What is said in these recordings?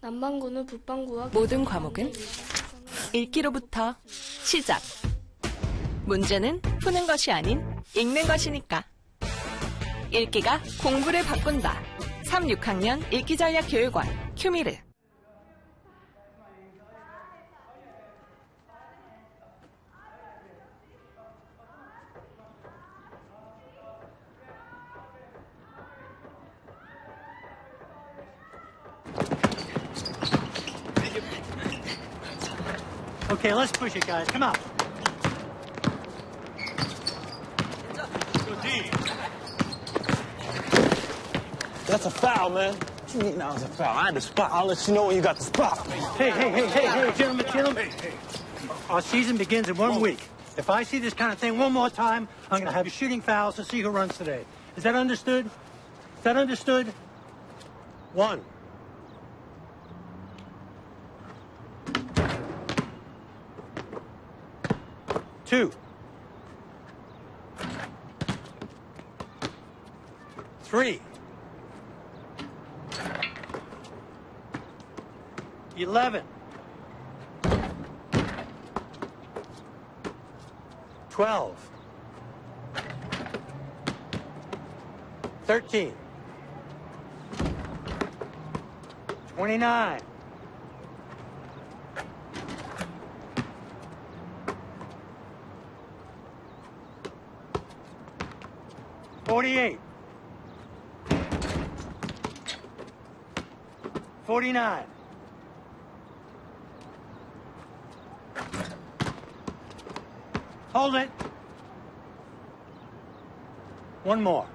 남반구는 북반구와 모든 과목은 읽기로부터 시작. 문제는 푸는 것이 아닌 읽는 것이니까. 읽기가 공부를 바꾼다. 3, 6학년 읽기전략교육원 큐미르. Okay, let's push it, guys. Come on. That's a foul, man. What you mean that was a foul? I had the spot. I'll let you know when you got the spot. Hey, gentlemen. Our season begins in 1 week. If I see this kind of thing one more time, I'm going to have you shooting fouls to see who runs today. Is that understood? Is that understood? 1. Two. 3. 11. 12. 13. 29. 48. 49. 'Hold it. 1 more.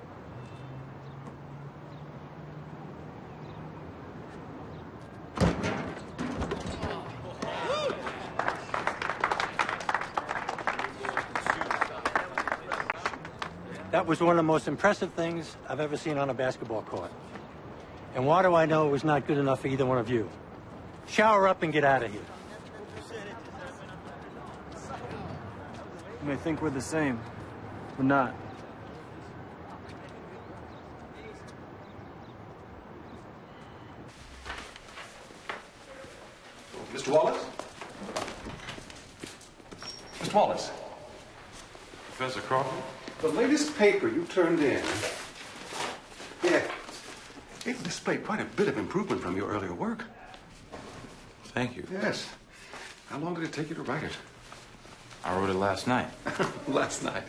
That was one of the most impressive things I've ever seen on a basketball court. And why do I know it was not good enough for either one of you? Shower up and get out of here. You may think we're the same. We're not. Mr. Wallace? Mr. Wallace? Professor Crawford? The latest paper you turned in, yeah, it displayed quite a bit of improvement from your earlier work. Thank you. Yes. How long did it take you to write it? I wrote it last night. Last night.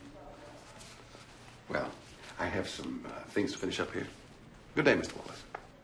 Well, I have some things to finish up here. Good day, Mr. Wallace.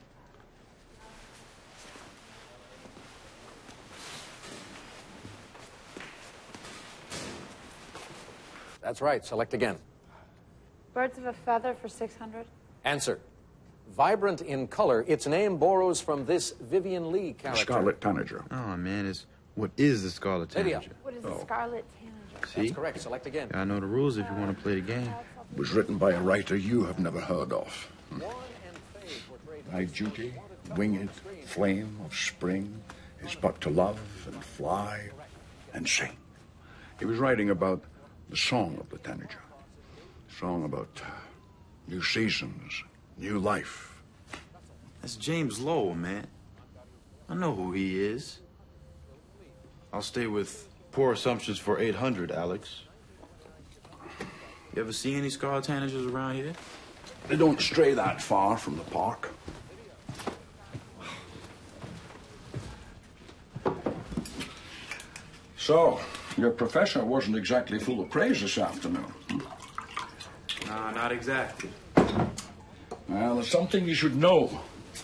That's right. Select again. Birds of a feather for 600. Answer. Vibrant in color, its name borrows from this Vivian Lee character. Scarlet Tanager. Oh, man, what is the Scarlet Lydia. Tanager? What is a scarlet tanager? That's correct. Select again. I know the rules if you want to play the game. It was written by a writer you have never heard of. My duty, winged flame of spring, is but to love and fly and sing. He was writing about the song of the tanager. Song about new seasons, new life. That's James Lowell, man. I know who he is. I'll stay with Poor Assumptions for 800, Alex. You ever see any Scarlet Tanagers around here? They don't stray that far from the park. So, your professor wasn't exactly full of praise this afternoon. Nah, not exactly. Well, there's something you should know.